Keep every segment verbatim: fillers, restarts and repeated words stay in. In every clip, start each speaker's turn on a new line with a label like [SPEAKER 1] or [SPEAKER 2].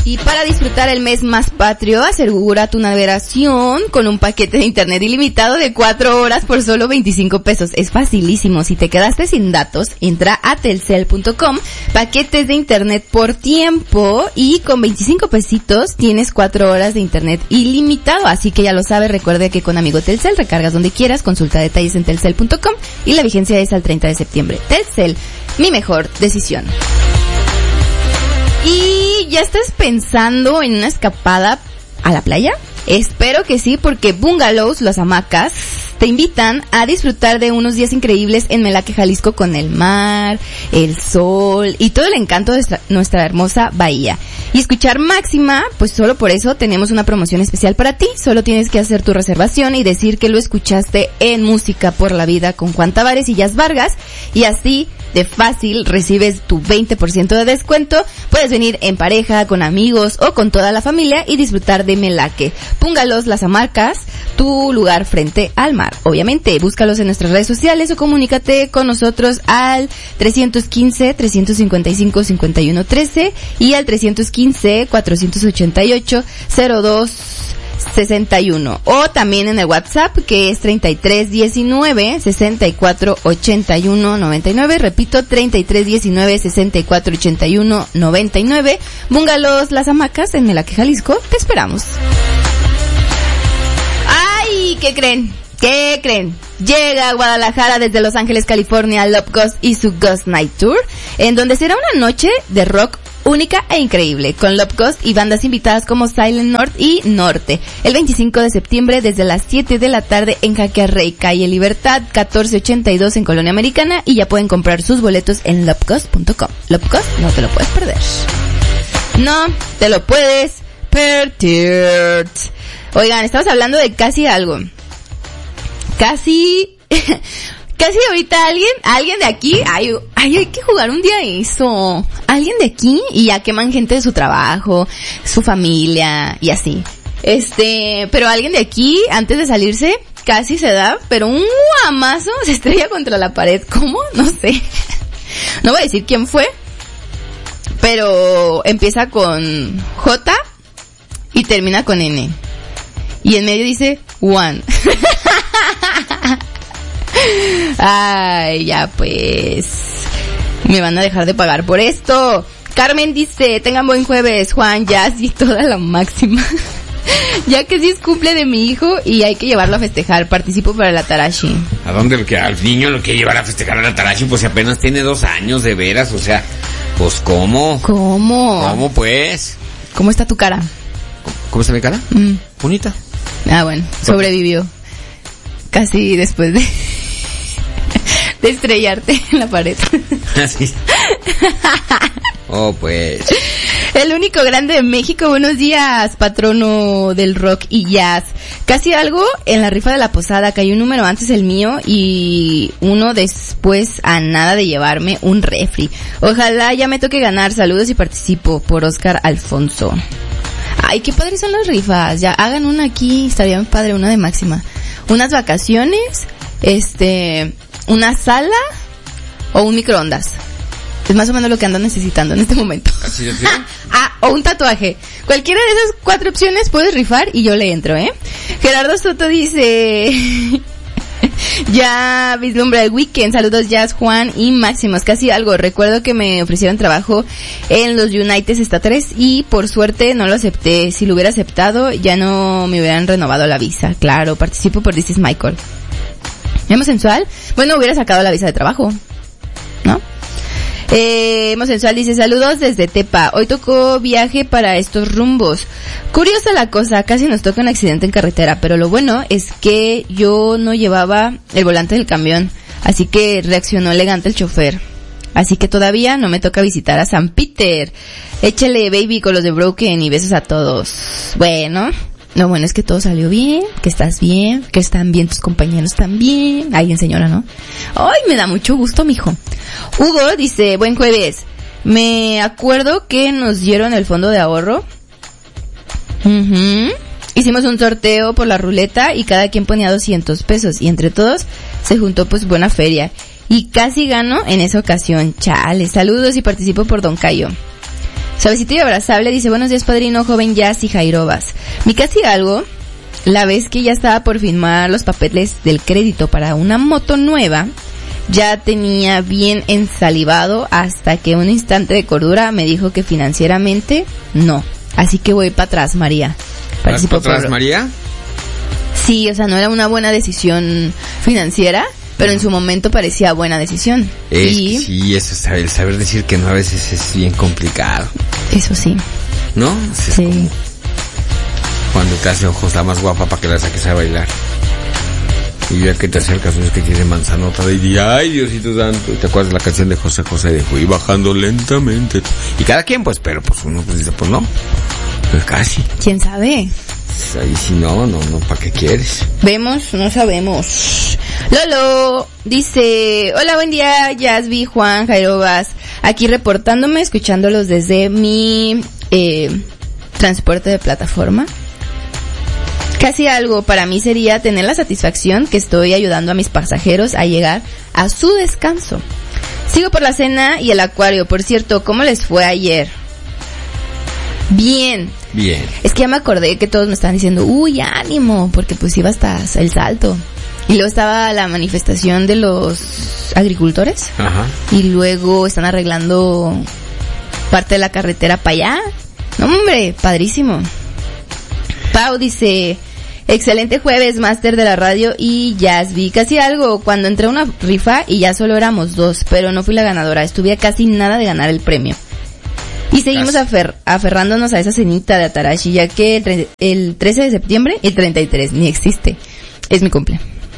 [SPEAKER 1] Y para disfrutar el mes más patrio, asegura tu navegación con un paquete de internet ilimitado de cuatro horas por solo veinticinco pesos. Es facilísimo. Si te quedaste sin datos, entra a telcel punto com, paquetes de internet por tiempo, y con veinticinco pesitos tienes cuatro horas de internet ilimitado. Así que ya lo sabes, recuerda que con Amigo Telcel recargas donde quieras, consulta detalles en telcel punto com y la vigencia es al treinta de septiembre. Telcel, mi mejor decisión. ¿Y ya estás pensando en una escapada a la playa? Espero que sí, porque Bungalows, las hamacas, te invitan a disfrutar de unos días increíbles en Melaque, Jalisco, con el mar, el sol y todo el encanto de nuestra, nuestra hermosa bahía. Y escuchar Máxima, pues solo por eso tenemos una promoción especial para ti. Solo tienes que hacer tu reservación y decir que lo escuchaste en Música por la Vida con Juan Tavares y Jazz Vargas, y así de fácil recibes tu veinte por ciento de descuento. Puedes venir en pareja, con amigos o con toda la familia y disfrutar de Melaque. Púngalos, las hamacas, tu lugar frente al mar. Obviamente, búscalos en nuestras redes sociales o comunícate con nosotros al trescientos quince, trescientos cincuenta y cinco, cincuenta y uno trece y al trescientos quince, cuatrocientos ochenta y ocho, cero dos sesenta y uno, o también en el WhatsApp, que es treinta y tres diecinueve, sesenta y cuatro ochenta y uno noventa y nueve. Repito, treinta y tres diecinueve, sesenta y cuatro ochenta y uno noventa y nueve. Búngalos, las hamacas en Melaque, Jalisco. Te esperamos. ¡Ay! ¿Qué creen? ¿Qué creen? Llega a Guadalajara desde Los Ángeles, California, Love Ghost y su Ghost Night Tour, en donde será una noche de rock única e increíble, con Love Ghost y bandas invitadas como Silent North y Norte. El veinticinco de septiembre desde las siete de la tarde en Jaque Rey, calle Libertad, catorce ochenta y dos en Colonia Americana, y ya pueden comprar sus boletos en love ghost punto com. Love Ghost, no te lo puedes perder. No te lo puedes perder. Oigan, estamos hablando de casi algo. Casi... Casi ahorita alguien, alguien de aquí, ay, ay, hay que jugar un día eso. Alguien de aquí y ya queman gente de su trabajo, su familia y así. Este, pero alguien de aquí, antes de salirse, casi se da, pero un guamazo se estrella contra la pared. ¿Cómo? No sé. No voy a decir quién fue, pero empieza con J y termina con N. Y en medio dice One. Ay, ya pues, me van a dejar de pagar por esto. Carmen dice, tengan buen jueves, Juan, Jazz y toda la máxima. Ya que sí es cumple de mi hijo y hay que llevarlo a festejar. Participo para la Tarashi.
[SPEAKER 2] ¿A dónde lo que al niño lo quiere llevar a festejar a la Tarashi? Pues si apenas tiene dos años, de veras, o sea, pues ¿cómo?
[SPEAKER 1] ¿Cómo?
[SPEAKER 2] ¿Cómo pues?
[SPEAKER 1] ¿Cómo está tu cara?
[SPEAKER 2] ¿Cómo está mi cara?
[SPEAKER 1] Mm.
[SPEAKER 2] Bonita.
[SPEAKER 1] Ah, bueno, sobrevivió. Casi después de... de estrellarte en la pared.
[SPEAKER 2] Así. Oh, pues.
[SPEAKER 1] El único grande de México, buenos días, patrono del rock y jazz. Casi algo en la rifa de la posada, cayó un número antes el mío y uno después, a nada de llevarme un refri. Ojalá ya me toque ganar, saludos y participo, por Oscar Alfonso. Ay, qué padres son las rifas, ya hagan una aquí, estaría bien padre, una de máxima. Unas vacaciones, este... una sala o un microondas. Es más o menos lo que ando necesitando en este momento.
[SPEAKER 2] ¿Así de
[SPEAKER 1] Ah, o un tatuaje. Cualquiera de esas cuatro opciones puedes rifar y yo le entro, ¿eh? Gerardo Soto dice... ya vislumbra el weekend. Saludos, Jazz, Juan y Máximos. Casi algo. Recuerdo que me ofrecieron trabajo en los United Esta tres y por suerte no lo acepté. Si lo hubiera aceptado ya no me hubieran renovado la visa. Claro, participo por This is Michael. ¿Emo Sensual? Bueno, hubiera sacado la visa de trabajo, ¿no? Eh, Emo Sensual dice, saludos desde Tepa. Hoy tocó viaje para estos rumbos. Curiosa la cosa, casi nos toca un accidente en carretera, pero lo bueno es que yo no llevaba el volante del camión, así que reaccionó elegante el chofer. Así que todavía no me toca visitar a San Peter. Échale, baby, con los de Broken y besos a todos. Bueno... Lo bueno es que todo salió bien, que estás bien, que están bien tus compañeros también. Alguien señora, ¿no? Ay, me da mucho gusto, mijo. Hugo dice, buen jueves. Me acuerdo que nos dieron el fondo de ahorro. Uh-huh. Hicimos un sorteo por la ruleta y cada quien ponía doscientos pesos. Y entre todos se juntó pues buena feria. Y casi gano en esa ocasión. Chale, saludos y participo por Don Cayo. Suavecito y abrazable dice, buenos días padrino, joven Jazz y Jairobas. Mi casi algo, la vez que ya estaba por firmar los papeles del crédito para una moto nueva, ya tenía bien ensalivado hasta que un instante de cordura me dijo que financieramente no. Así que voy para atrás, María.
[SPEAKER 2] ¿Vas para atrás, María?
[SPEAKER 1] Sí, o sea, no era una buena decisión financiera, pero en su momento parecía buena decisión.
[SPEAKER 2] Es
[SPEAKER 1] y...
[SPEAKER 2] que sí, eso es el saber decir que no a veces es bien complicado.
[SPEAKER 1] Eso sí.
[SPEAKER 2] ¿No? Es
[SPEAKER 1] sí.
[SPEAKER 2] Como cuando te hace ojos la más guapa para que la saques a bailar. Y ya que te acercas, es que tiene manzanota de día, ay Diosito santo. ¿Te acuerdas de la canción de José José de fui bajando lentamente? Y cada quien, pues, pero pues uno pues dice, pues no, pues casi.
[SPEAKER 1] ¿Quién sabe?
[SPEAKER 2] Ahí sí no, no, no, ¿para qué quieres?
[SPEAKER 1] Vemos, no sabemos. Lolo dice, hola, buen día, Yasby, Juan, Jairobas, aquí reportándome, escuchándolos desde mi eh, transporte de plataforma. Casi algo para mí sería tener la satisfacción que estoy ayudando a mis pasajeros a llegar a su descanso. Sigo por la cena y el acuario. Por cierto, ¿cómo les fue ayer? Bien.
[SPEAKER 2] Bien.
[SPEAKER 1] Es que ya me acordé que todos me estaban diciendo, uy, ánimo, porque pues iba hasta el Salto. Y luego estaba la manifestación de los agricultores.
[SPEAKER 2] Ajá.
[SPEAKER 1] Y luego están arreglando parte de la carretera para allá. No, hombre, padrísimo. Pau dice, excelente jueves, máster de la radio y Yasby. Casi algo, cuando entré a una rifa y ya solo éramos dos, pero no fui la ganadora. Estuve a casi nada de ganar el premio. Y seguimos afer- aferrándonos a esa cenita de Atarashi, ya que el, tre- el trece de septiembre, el treinta y tres, ni existe. Es mi cumple.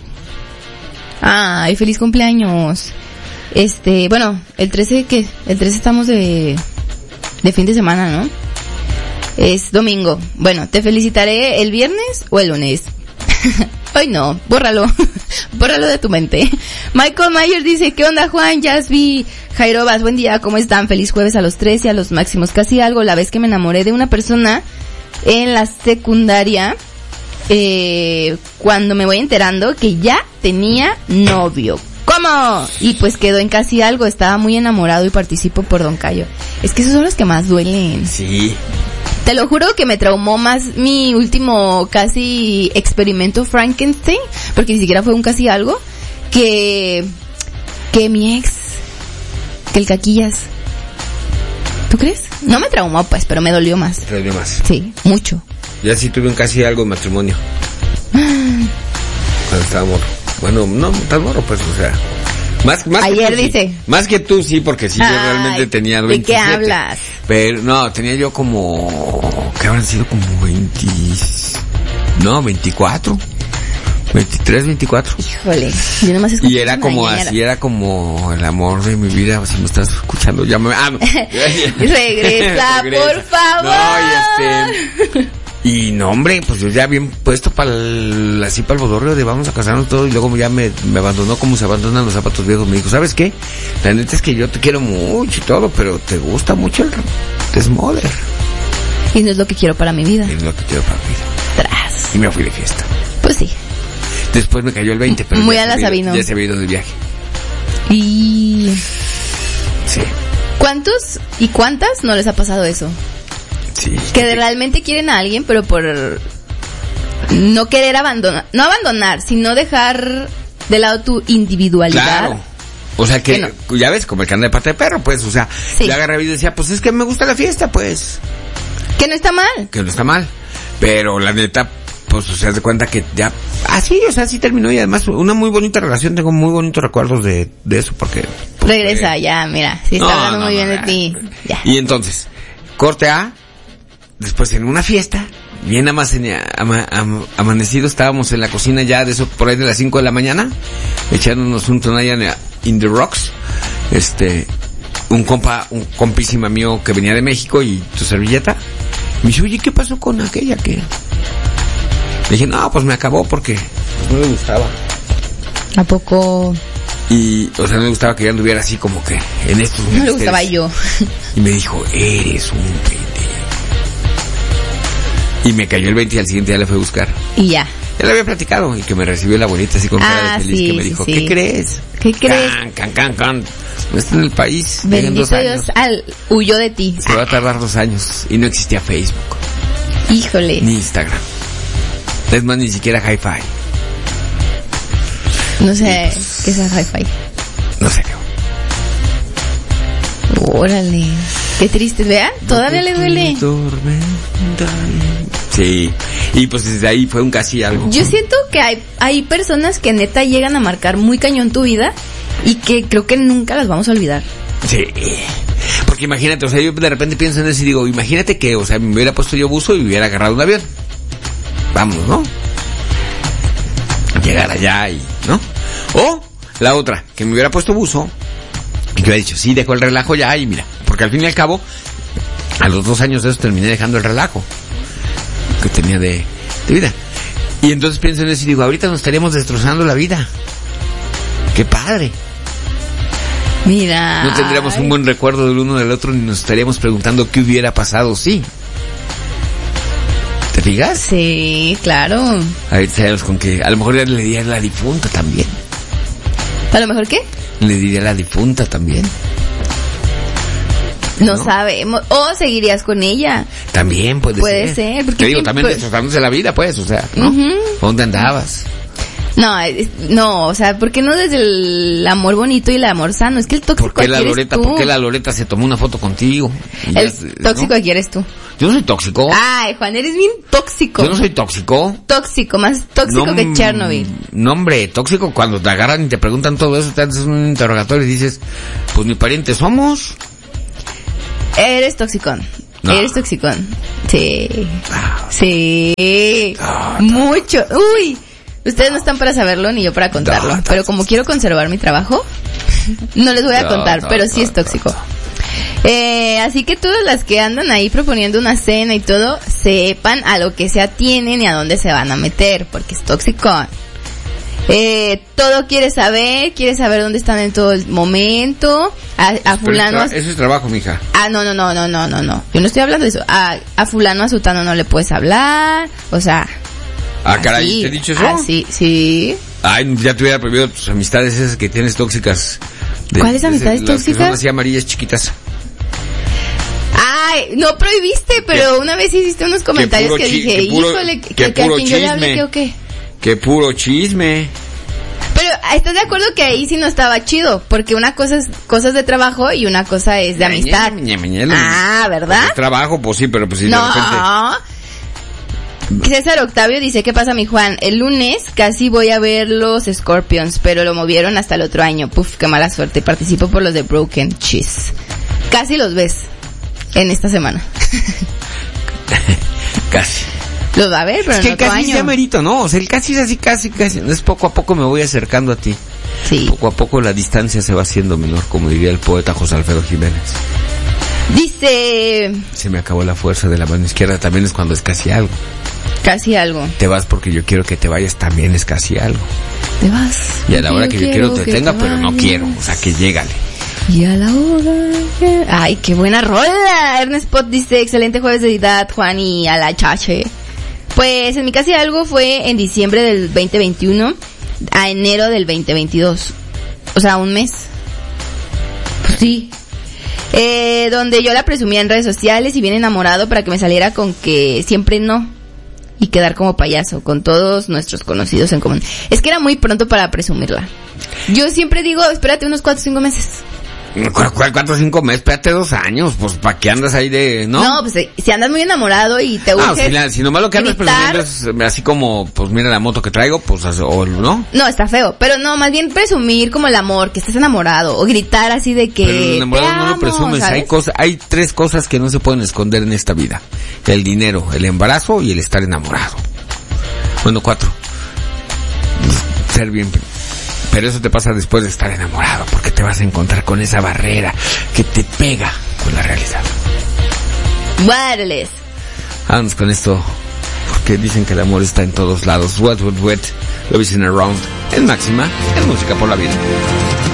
[SPEAKER 1] Ay, feliz cumpleaños. Este, bueno, el trece, ¿qué? El trece estamos de, de fin de semana, ¿no? Es domingo. Bueno, te felicitaré el viernes o el lunes. Hoy no, bórralo. Bórralo de tu mente. Michael Mayer dice, ¿qué onda, Juan? Yasby, Jairobas, buen día, ¿cómo están? Feliz jueves a los tres y a los máximos. Casi algo, la vez que me enamoré de una persona en la secundaria, eh, cuando me voy enterando que ya tenía novio. ¿Cómo? Y pues quedó en casi algo, estaba muy enamorado y participo por Don Cayo. Es que esos son los que más duelen.
[SPEAKER 2] Sí.
[SPEAKER 1] Te lo juro que me traumó más mi último casi experimento Frankenstein, porque ni siquiera fue un casi algo, que, que mi ex, que el Caquillas. ¿Tú crees? No me traumó pues, pero me dolió más.
[SPEAKER 2] Te dolió más.
[SPEAKER 1] Sí, mucho.
[SPEAKER 2] Ya sí tuve un casi algo de matrimonio. Cuando estaba morro. Bueno, no tan morro pues, o sea... Más, más
[SPEAKER 1] Ayer
[SPEAKER 2] que tú,
[SPEAKER 1] dice.
[SPEAKER 2] Sí. Más que tú, sí, porque sí,
[SPEAKER 1] Ay,
[SPEAKER 2] yo realmente tenía veintisiete.
[SPEAKER 1] ¿De qué hablas?
[SPEAKER 2] Pero, no, tenía yo como... ¿Qué habrán sido? Como veinte... No, veinticuatro. veintitrés, veinticuatro.
[SPEAKER 1] Híjole, yo nomás escuché.
[SPEAKER 2] Y era como así, era como el amor de mi vida. Si me estás escuchando, ya me... Ah, no.
[SPEAKER 1] Regresa, por favor.
[SPEAKER 2] No, y este... Y no, hombre, pues yo ya bien puesto para el, así para el bodorrio de vamos a casarnos todo, y luego ya me, me abandonó como se abandonan los zapatos viejos. Me dijo, ¿sabes qué? La neta es que yo te quiero mucho y todo, pero te gusta mucho el desmoder.
[SPEAKER 1] Y no es lo que quiero para mi vida.
[SPEAKER 2] Y no es lo que quiero para mi vida.
[SPEAKER 1] Tras.
[SPEAKER 2] Y me fui de fiesta.
[SPEAKER 1] Pues sí.
[SPEAKER 2] Después me cayó el veinte, pero
[SPEAKER 1] muy
[SPEAKER 2] ya,
[SPEAKER 1] a la
[SPEAKER 2] se
[SPEAKER 1] Sabino.
[SPEAKER 2] ido, ya se había ido de viaje.
[SPEAKER 1] Y...
[SPEAKER 2] Sí.
[SPEAKER 1] ¿Cuántos y cuántas no les ha pasado eso?
[SPEAKER 2] Sí.
[SPEAKER 1] Que de realmente quieren a alguien, pero por no querer abandonar, no abandonar, sino dejar de lado tu individualidad.
[SPEAKER 2] Claro. O sea que,
[SPEAKER 1] que no.
[SPEAKER 2] Ya ves, como el carne de pata de perro, pues, o sea,
[SPEAKER 1] sí.
[SPEAKER 2] Yo agarré y decía, pues es que me gusta la fiesta, pues.
[SPEAKER 1] Que no está mal.
[SPEAKER 2] Que no está mal. Pero la neta, pues, o sea, de cuenta que ya, así, o sea, así terminó, y además una muy bonita relación, tengo muy bonitos recuerdos de, de eso, porque... Pues,
[SPEAKER 1] regresa, eh, ya, mira, sí está no, hablando no, muy no, bien no, de ti. Ya.
[SPEAKER 2] Y entonces, corte A, después en una fiesta, bien amacenia, ama, am, amanecido, estábamos en la cocina ya de eso por ahí de las cinco de la mañana, echándonos un tonalla in the rocks, este, un compa, un compísima mío que venía de México y tu servilleta, me dice, oye, ¿qué pasó con aquella que? Le dije, no, pues me acabó porque pues, no le gustaba.
[SPEAKER 1] ¿A poco?
[SPEAKER 2] Y, o sea, no le gustaba que ya anduviera así como que en estos
[SPEAKER 1] momentos. No le gustaba yo.
[SPEAKER 2] Y me dijo, eres un pendejo. Y me cayó el veinte y al siguiente día le fui a buscar.
[SPEAKER 1] Y ya.
[SPEAKER 2] Ya le había platicado y que me recibió la abuelita así con cara
[SPEAKER 1] ah,
[SPEAKER 2] de feliz,
[SPEAKER 1] sí,
[SPEAKER 2] que me dijo,
[SPEAKER 1] sí.
[SPEAKER 2] ¿qué crees?
[SPEAKER 1] ¿Qué crees?
[SPEAKER 2] Can, can, can, can. No está en el país.
[SPEAKER 1] Bendito Dios, al, huyó de ti.
[SPEAKER 2] Se va a tardar dos años. Y no existía Facebook.
[SPEAKER 1] Híjole.
[SPEAKER 2] Ni Instagram. Es más, ni siquiera Hi-Fi.
[SPEAKER 1] No sé pues, qué es el Hi-Fi.
[SPEAKER 2] No sé.
[SPEAKER 1] Órale. Qué triste, ¿vean? Todavía le duele.
[SPEAKER 2] Sí. Y pues desde ahí fue un casi algo.
[SPEAKER 1] Yo siento que hay, hay personas que neta llegan a marcar muy cañón tu vida y que creo que nunca las vamos a olvidar.
[SPEAKER 2] Sí. Porque imagínate, o sea, yo de repente pienso en eso y digo, imagínate que, o sea, me hubiera puesto yo buzo y hubiera agarrado un avión. Vamos, ¿no? Llegar allá y, ¿no? O la otra, que me hubiera puesto buzo y que hubiera dicho, sí, dejo el relajo ya y mira, porque al fin y al cabo, a los dos años de eso terminé dejando el relajo que tenía de, de vida. Y entonces pienso en eso y digo, ahorita nos estaríamos destrozando la vida. ¡Qué padre!
[SPEAKER 1] Mira.
[SPEAKER 2] No tendríamos un buen recuerdo del uno del otro ni nos estaríamos preguntando qué hubiera pasado, sí. ¿Te fijas?
[SPEAKER 1] Sí, claro.
[SPEAKER 2] Ahorita sabemos con que a lo mejor le diría a la difunta también.
[SPEAKER 1] ¿A lo mejor qué?
[SPEAKER 2] Le diría a la difunta también.
[SPEAKER 1] No, ¿no? sabemos. O seguirías con ella.
[SPEAKER 2] También puede,
[SPEAKER 1] puede
[SPEAKER 2] ser.
[SPEAKER 1] ser. Porque
[SPEAKER 2] te digo, también pues... destrozándose la vida, pues, o sea, ¿no? Uh-huh. ¿Dónde andabas?
[SPEAKER 1] No, no, o sea, ¿por qué no desde el amor bonito y el amor sano? Es que el tóxico
[SPEAKER 2] ¿Por qué la
[SPEAKER 1] aquí
[SPEAKER 2] Loreta,
[SPEAKER 1] eres tú.
[SPEAKER 2] ¿Por qué la Loreta se tomó una foto contigo?
[SPEAKER 1] El ya, tóxico ¿no? aquí eres tú.
[SPEAKER 2] Yo no soy tóxico.
[SPEAKER 1] Ay, Juan, eres bien tóxico.
[SPEAKER 2] Yo no soy tóxico.
[SPEAKER 1] Tóxico, más tóxico no, que Chernobyl.
[SPEAKER 2] No, hombre, tóxico cuando te agarran y te preguntan todo eso, te haces un interrogatorio y dices, pues mi pariente somos.
[SPEAKER 1] Eres toxicón. No. Eres toxicón. Sí.
[SPEAKER 2] No.
[SPEAKER 1] Sí. No, mucho. Uy. Ustedes no están para saberlo ni yo para contarlo. No, no, pero como quiero conservar mi trabajo, no les voy a no, contar, no, pero sí no, es tóxico. No, no. Eh, así que todas las que andan ahí proponiendo una cena y todo, sepan a lo que se atienen y a dónde se van a meter, porque es tóxico. Eh, todo quiere saber, quiere saber dónde están en todo el momento. A, a fulano.
[SPEAKER 2] Eso es, tra- eso es trabajo, mija.
[SPEAKER 1] Ah, no, no, no, no, no, no, no. Yo no estoy hablando de eso. A, a fulano, a sutano no le puedes hablar. O sea.
[SPEAKER 2] Ah, caray, así, ¿te he dicho eso?
[SPEAKER 1] Ah, sí, sí.
[SPEAKER 2] Ay, ya te hubiera prohibido tus amistades esas que tienes tóxicas.
[SPEAKER 1] De, ¿Cuáles amistades
[SPEAKER 2] de,
[SPEAKER 1] tóxicas?
[SPEAKER 2] Las que son así amarillas chiquitas.
[SPEAKER 1] Ay, no prohibiste, pero que, una vez hiciste unos comentarios que
[SPEAKER 2] chi-
[SPEAKER 1] dije,
[SPEAKER 2] que puro,
[SPEAKER 1] híjole, que,
[SPEAKER 2] que,
[SPEAKER 1] que
[SPEAKER 2] puro
[SPEAKER 1] a quien yo le hablé, ¿qué o qué?
[SPEAKER 2] Que puro chisme.
[SPEAKER 1] Pero, ¿estás de acuerdo que ahí sí no estaba chido? Porque una cosa es cosas de trabajo y una cosa es de amistad.
[SPEAKER 2] Ñe, ñe, ñe, ñe,
[SPEAKER 1] ah, ¿verdad?
[SPEAKER 2] Pues trabajo, pues sí, pero pues sí,
[SPEAKER 1] no.
[SPEAKER 2] de repente...
[SPEAKER 1] César Octavio dice, ¿qué pasa, mi Juan? El lunes casi voy a ver los Scorpions, pero lo movieron hasta el otro año. Puf, qué mala suerte. Participo por los de Broken Cheese. Casi los ves en esta semana.
[SPEAKER 2] Casi.
[SPEAKER 1] Los va a ver, pero
[SPEAKER 2] es
[SPEAKER 1] en
[SPEAKER 2] que
[SPEAKER 1] otro
[SPEAKER 2] casi
[SPEAKER 1] año.
[SPEAKER 2] se amerito, ¿no? O sea, el casi es así, casi, casi. Es poco a poco me voy acercando a ti.
[SPEAKER 1] Sí.
[SPEAKER 2] Poco a poco la distancia se va haciendo menor, como diría el poeta José Alfredo Jiménez.
[SPEAKER 1] Dice...
[SPEAKER 2] Se me acabó la fuerza de la mano izquierda, también es cuando es casi algo.
[SPEAKER 1] Casi algo.
[SPEAKER 2] Te vas porque yo quiero que te vayas, también es casi algo.
[SPEAKER 1] Te vas.
[SPEAKER 2] Y a la hora que yo quiero te tenga, pero no quiero, o sea, que llégale.
[SPEAKER 1] Y a la hora que... Ay, qué buena rola. Ernest Pot dice, excelente jueves de edad, Juan, y a la chache. Pues en mi casi algo fue en diciembre del veinte veintiuno a enero del veinte veintidós. O sea, un mes. Pues sí. Eh, donde yo la presumía en redes sociales y bien enamorado para que me saliera con que siempre no. Y quedar como payaso con todos nuestros conocidos en común. Es que era muy pronto para presumirla. Yo siempre digo, espérate unos cuatro o cinco meses.
[SPEAKER 2] ¿Cuál, cuál cuatro o cinco meses? Espérate dos años, pues ¿para qué andas ahí de...? No,
[SPEAKER 1] no pues si andas muy enamorado y te urge
[SPEAKER 2] no, si, la, si nomás lo que andas presumiendo es así como, pues mira la moto que traigo, pues, o ¿no?
[SPEAKER 1] No, está feo, pero no, más bien presumir como el amor, que estés enamorado, o gritar así de que
[SPEAKER 2] pero el enamorado
[SPEAKER 1] te
[SPEAKER 2] no
[SPEAKER 1] amo,
[SPEAKER 2] lo presumes,
[SPEAKER 1] ¿sabes?
[SPEAKER 2] hay cosas, hay tres cosas que no se pueden esconder en esta vida. El dinero, el embarazo y el estar enamorado. Bueno, cuatro. Ser bien... Pero eso te pasa después de estar enamorado, porque te vas a encontrar con esa barrera que te pega con la realidad.
[SPEAKER 1] Wireless.
[SPEAKER 2] Vamos con esto, porque dicen que el amor está en todos lados. Wet, wet, wet, love is in around. En Máxima, en Música por la Vida.